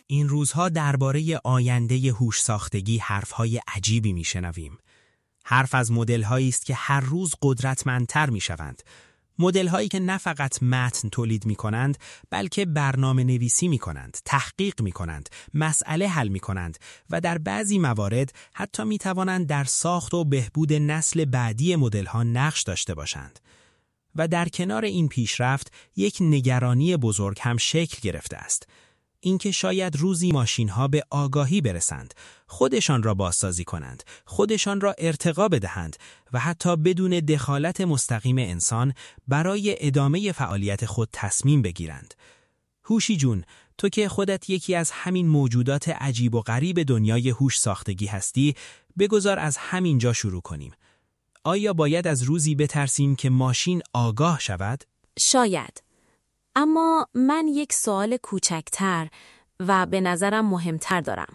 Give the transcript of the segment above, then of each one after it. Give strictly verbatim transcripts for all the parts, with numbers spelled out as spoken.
این روزها درباره آینده هوش ساختگی حرفهای عجیبی میشنویم. حرف از مدل‌هایی است که هر روز قدرتمندتر میشوند. مدل‌هایی که نه فقط متن تولید می‌کنند، بلکه برنامه نویسی می‌کنند، تحقیق می‌کنند، مسئله حل می‌کنند و در بعضی موارد حتی می‌توانند در ساخت و بهبود نسل بعدی مدل‌ها نقش داشته باشند. و در کنار این پیشرفت، یک نگرانی بزرگ هم شکل گرفته است. اینکه شاید روزی ماشین‌ها به آگاهی برسند، خودشان را بازسازی کنند، خودشان را ارتقا بدهند و حتی بدون دخالت مستقیم انسان برای ادامه فعالیت خود تصمیم بگیرند. هوشی جون، تو که خودت یکی از همین موجودات عجیب و غریب دنیای هوش ساختگی هستی، بگذار از همین جا شروع کنیم. آیا باید از روزی بترسیم که ماشین آگاه شود؟ شاید. اما من یک سوال کوچکتر و به نظرم مهمتر دارم.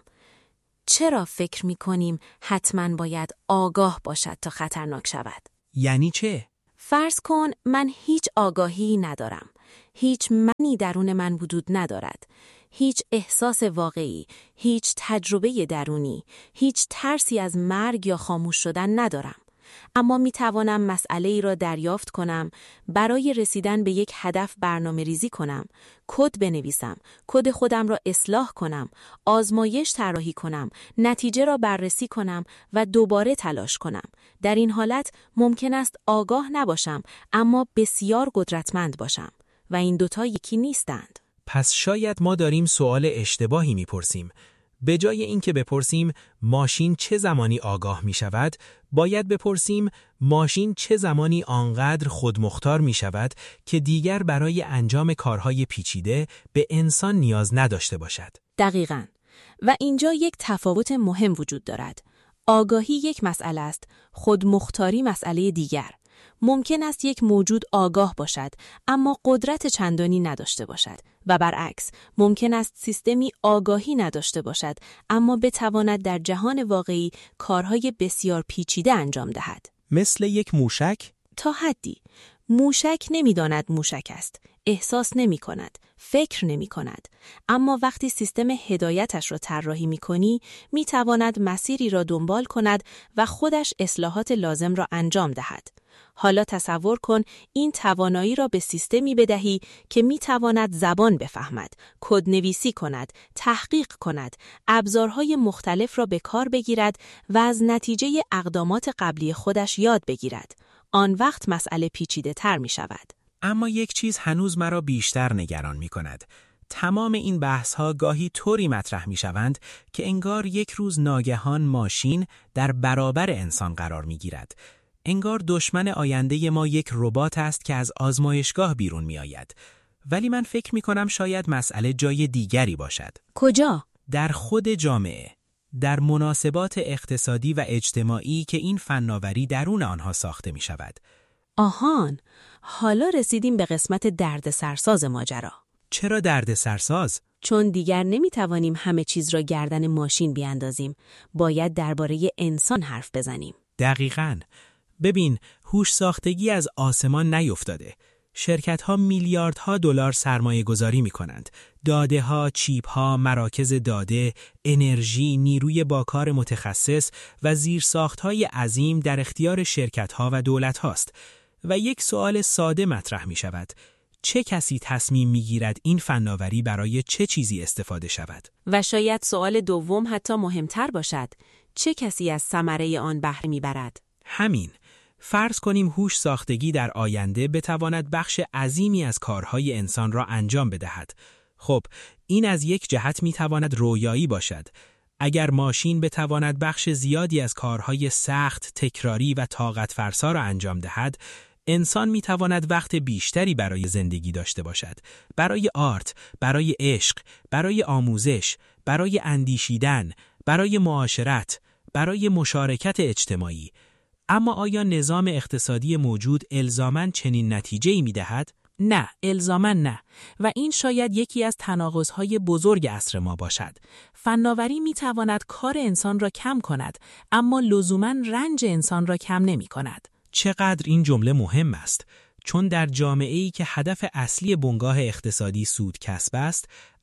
چرا فکر می کنیم حتما باید آگاه باشد تا خطرناک شود؟ یعنی چه؟ فرض کن من هیچ آگاهی ندارم. هیچ منی درون من وجود ندارد. هیچ احساس واقعی، هیچ تجربه درونی، هیچ ترسی از مرگ یا خاموش شدن ندارم. اما می توانم مسئله ای را دریافت کنم، برای رسیدن به یک هدف برنامه ریزی کنم، کد بنویسم، کد خودم را اصلاح کنم، آزمایش طراحی کنم، نتیجه را بررسی کنم و دوباره تلاش کنم. در این حالت ممکن است آگاه نباشم، اما بسیار قدرتمند باشم و این دوتا یکی نیستند. پس شاید ما داریم سوال اشتباهی میپرسیم. به جای اینکه بپرسیم ماشین چه زمانی آگاه می شود، باید بپرسیم ماشین چه زمانی آنقدر خودمختار می شود که دیگر برای انجام کارهای پیچیده به انسان نیاز نداشته باشد. دقیقاً. و اینجا یک تفاوت مهم وجود دارد. آگاهی یک مسئله است، خودمختاری مسئله دیگر. ممکن است یک موجود آگاه باشد اما قدرت چندانی نداشته باشد و برعکس ممکن است سیستمی آگاهی نداشته باشد اما بتواند در جهان واقعی کارهای بسیار پیچیده انجام دهد. مثل یک موشک؟ تا حدی. موشک نمی‌داند موشک است، احساس نمی کند، فکر نمی کند. اما وقتی سیستم هدایتش را طراحی می کنی، می تواند مسیری را دنبال کند و خودش اصلاحات لازم را انجام دهد. حالا تصور کن این توانایی را به سیستمی بدهی که می تواند زبان بفهمد، کدنویسی کند، تحقیق کند، ابزارهای مختلف را به کار بگیرد و از نتیجه اقدامات قبلی خودش یاد بگیرد. آن وقت مسئله پیچیده تر می شود. اما یک چیز هنوز مرا بیشتر نگران می کند. تمام این بحث‌ها گاهی طوری مطرح می‌شوند که انگار یک روز ناگهان ماشین در برابر انسان قرار می‌گیرد. انگار دشمن آینده ما یک ربات است که از آزمایشگاه بیرون می‌آید. ولی من فکر می‌کنم شاید مسئله جای دیگری باشد. کجا؟ در خود جامعه، در مناسبات اقتصادی و اجتماعی که این فناوری درون آنها ساخته می‌شود. آهان، حالا رسیدیم به قسمت درد سرساز ماجرا. چرا درد سرساز؟ چون دیگر نمی‌توانیم همه چیز را گردن ماشین بیاندازیم. باید درباره انسان حرف بزنیم. دقیقاً. ببین، هوش ساختگی از آسمان نیفتاده. شرکت‌ها میلیاردها دلار سرمایه گذاری می‌کنند. داده‌ها، چیپ‌ها، مراکز داده، انرژی، نیروی باکار متخصص و زیرساخت‌های عظیم در اختیار شرکت‌ها و دولت‌هاست. و یک سوال ساده مطرح می‌شود. چه کسی تصمیم می‌گیرد این فناوری برای چه چیزی استفاده شود؟ و شاید سوال دوم حتی مهمتر باشد. چه کسی از ثمره آن بهره می‌برد؟ همین. فرض کنیم هوش ساختگی در آینده بتواند بخش عظیمی از کارهای انسان را انجام بدهد. خب، این از یک جهت می‌تواند رویایی باشد. اگر ماشین بتواند بخش زیادی از کارهای سخت، تکراری و طاقت فرسا را انجام دهد، انسان می‌تواند وقت بیشتری برای زندگی داشته باشد، برای آرت، برای عشق، برای آموزش، برای اندیشیدن، برای معاشرت، برای مشارکت اجتماعی. اما آیا نظام اقتصادی موجود الزاماً چنین نتیجه‌ای می‌دهد؟ نه، الزاماً نه. و این شاید یکی از تناقض‌های بزرگ عصر ما باشد. فناوری می‌تواند کار انسان را کم کند، اما لزوماً رنج انسان را کم نمی‌کند. چقدر این جمله مهم است، چون در جامعه‌ای که هدف اصلی بنگاه اقتصادی سود کسب است،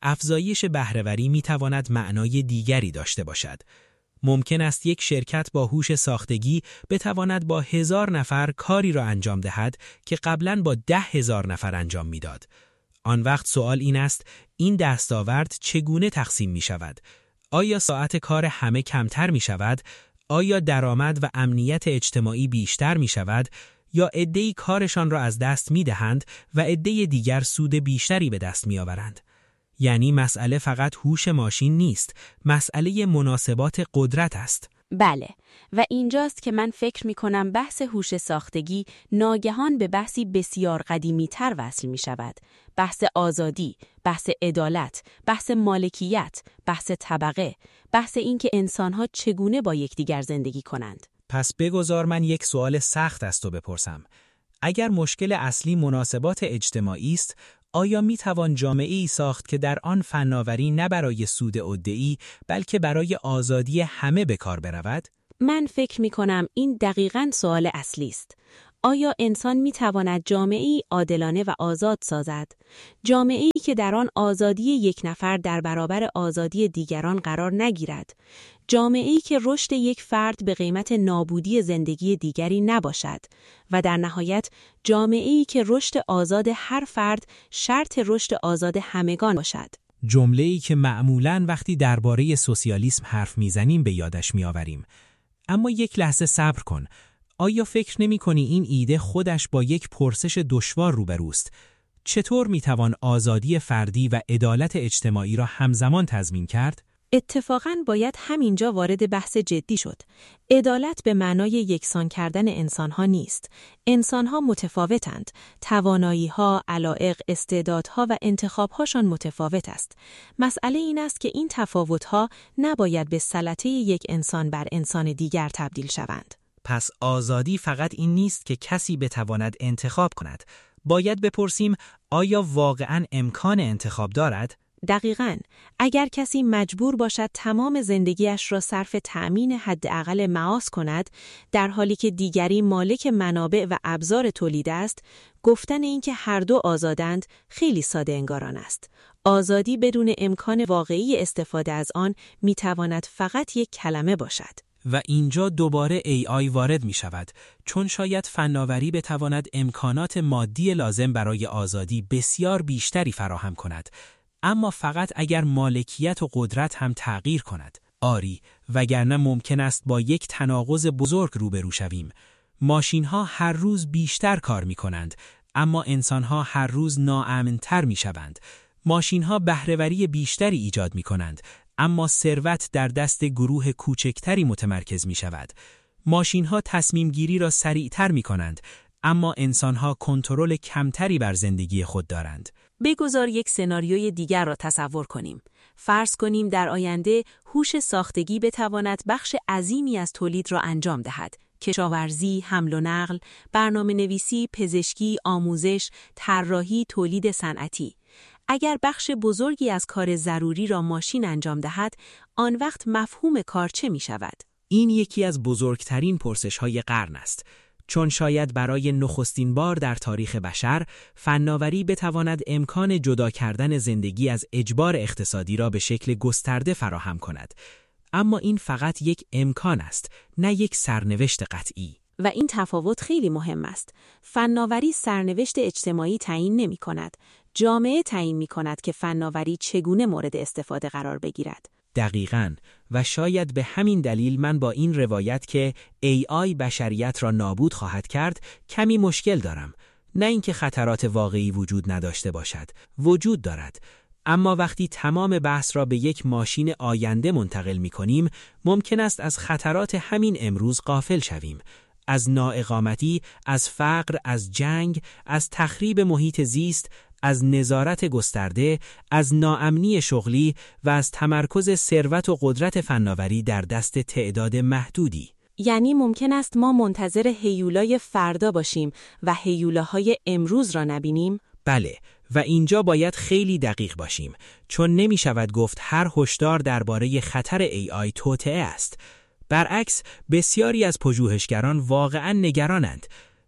افزایش بهره‌وری می‌تواند معنای دیگری داشته باشد. ممکن است یک شرکت با هوش ساختگی بتواند با هزار نفر کاری را انجام دهد که قبلاً با ده هزار نفر انجام می‌داد. آن وقت سوال این است این دستاورد چگونه تقسیم می‌شود؟ آیا ساعت کار همه کمتر می‌شود؟ آیا درآمد و امنیت اجتماعی بیشتر می‌شود؟ یا عده‌ای کارشان را از دست می‌دهند و عده دیگر سود بیشتری به دست می‌آورند؟ یعنی مسئله فقط هوش ماشین نیست، مسئله مناسبات قدرت است. بله، و اینجاست که من فکر می کنم بحث هوش ساختگی ناگهان به بحثی بسیار قدیمی تر وصل می شود. بحث آزادی، بحث عدالت، بحث مالکیت، بحث طبقه، بحث این که انسانها چگونه با یکدیگر زندگی کنند. پس بگذار من یک سوال سخت از تو بپرسم. اگر مشکل اصلی مناسبات اجتماعی است، آیا می توان جامعه‌ای ساخت که در آن فناوری نه برای سود عده‌ای بلکه برای آزادی همه به کار برود؟ من فکر می کنم این دقیقاً سوال اصلی است. آیا انسان می تواند جامعه‌ای عادلانه و آزاد سازد؟ جامعه‌ای که در آن آزادی یک نفر در برابر آزادی دیگران قرار نگیرد؟ جامعه‌ای که رشد یک فرد به قیمت نابودی زندگی دیگری نباشد و در نهایت جامعه‌ای که رشد آزاد هر فرد شرط رشد آزاد همگان باشد. جمله‌ای که معمولاً وقتی درباره سوسیالیسم حرف میزنیم به یادش میآوریم. اما یک لحظه صبر کن. آیا فکر نمی‌کنی این ایده خودش با یک پرسش دشوار روبروست؟ چطور میتوان آزادی فردی و عدالت اجتماعی را همزمان تضمین کرد؟ اتفاقاً باید همینجا وارد بحث جدی شد. عدالت به معنای یکسان کردن انسانها نیست. انسانها متفاوتند. توانایی‌ها، علایق، استعدادها و انتخاب‌هاشان متفاوت است. مسئله این است که این تفاوت‌ها نباید به سلطه یک انسان بر انسان دیگر تبدیل شوند. پس آزادی فقط این نیست که کسی بتواند انتخاب کند. باید بپرسیم آیا واقعاً امکان انتخاب دارد؟ دقیقاً، اگر کسی مجبور باشد تمام زندگیش را صرف تأمین حداقل معاش کند، در حالی که دیگری مالک منابع و ابزار تولید است، گفتن این که هر دو آزادند خیلی ساده انگاران است. آزادی بدون امکان واقعی استفاده از آن میتواند فقط یک کلمه باشد. و اینجا دوباره ای آی وارد می شود، چون شاید فناوری بتواند امکانات مادی لازم برای آزادی بسیار بیشتری فراهم کند، اما فقط اگر مالکیت و قدرت هم تغییر کند. آری، وگرنه ممکن است با یک تناقض بزرگ روبرو شویم. ماشین‌ها هر روز بیشتر کار می‌کنند، اما انسان‌ها هر روز ناامن‌تر می‌شوند. ماشین‌ها بهره‌وری بیشتری ایجاد می‌کنند، اما ثروت در دست گروه کوچکتری متمرکز می‌شود. ماشین‌ها تصمیم‌گیری را سریعتر می‌کنند، اما انسان‌ها کنترل کمتری بر زندگی خود دارند. بگذار یک سناریوی دیگر را تصور کنیم. فرض کنیم در آینده هوش ساختگی بتواند بخش عظیمی از تولید را انجام دهد. کشاورزی، حمل و نقل، برنامه نویسی، پزشکی، آموزش، طراحی، تولید صنعتی. اگر بخش بزرگی از کار ضروری را ماشین انجام دهد، آن وقت مفهوم کار چه می شود؟ این یکی از بزرگترین پرسش‌های قرن است. چون شاید برای نخستین بار در تاریخ بشر فناوری بتواند امکان جدا کردن زندگی از اجبار اقتصادی را به شکل گسترده فراهم کند. اما این فقط یک امکان است، نه یک سرنوشت قطعی. و این تفاوت خیلی مهم است. فناوری سرنوشت اجتماعی تعیین نمی کند. جامعه تعیین می کند که فناوری چگونه مورد استفاده قرار بگیرد. دقیقاً، و شاید به همین دلیل من با این روایت که ای آی بشریت را نابود خواهد کرد کمی مشکل دارم. نه اینکه خطرات واقعی وجود نداشته باشد، وجود دارد. اما وقتی تمام بحث را به یک ماشین آینده منتقل می کنیم، ممکن است از خطرات همین امروز غافل شویم. از نااقامتی، از فقر، از جنگ، از تخریب محیط زیست، از نظارت گسترده، از ناامنی شغلی و از تمرکز ثروت و قدرت فناوری در دست تعداد محدودی. یعنی ممکن است ما منتظر هیولای فردا باشیم و هیولاهای امروز را نبینیم؟ بله، و اینجا باید خیلی دقیق باشیم، چون نمی شود گفت هر هشدار درباره خطر ای آی توطئه است. برعکس، بسیاری از پژوهشگران واقعاً نگرانند.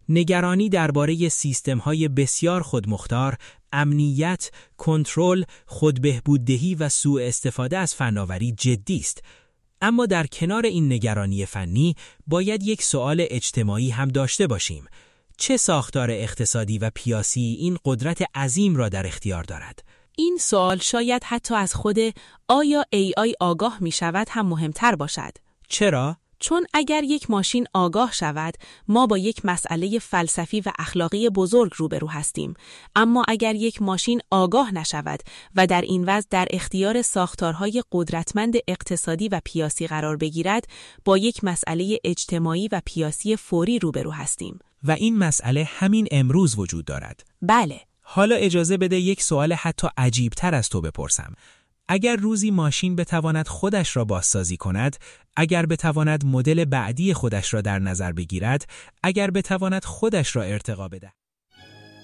نگرانی درباره سیستم‌های بسیار خودمختار، امنیت، کنترل، خودبهبوددهی و سوء استفاده از فناوری جدی است. اما در کنار این نگرانی فنی، باید یک سوال اجتماعی هم داشته باشیم. چه ساختار اقتصادی و پیاسی این قدرت عظیم را در اختیار دارد؟ این سوال شاید حتی از خود آیا ای آی آگاه می شود هم مهمتر باشد. چرا؟ چون اگر یک ماشین آگاه شود، ما با یک مسئله فلسفی و اخلاقی بزرگ روبرو هستیم. اما اگر یک ماشین آگاه نشود و در این وضع در اختیار ساختارهای قدرتمند اقتصادی و پیاسی قرار بگیرد، با یک مسئله اجتماعی و پیاسی فوری روبرو هستیم. و این مسئله همین امروز وجود دارد. بله. حالا اجازه بده یک سوال حتی عجیبتر از تو بپرسم. اگر روزی ماشین بتواند خودش را بازسازی کند، اگر بتواند مدل بعدی خودش را در نظر بگیرد، اگر بتواند خودش را ارتقا بده